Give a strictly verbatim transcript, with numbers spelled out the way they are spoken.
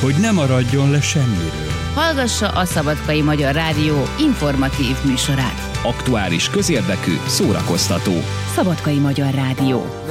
hogy ne maradjon le semmiről. Hallgassa a Szabadkai Magyar Rádió informatív műsorát. Aktuális, közérdekű, szórakoztató. Szabadkai Magyar Rádió.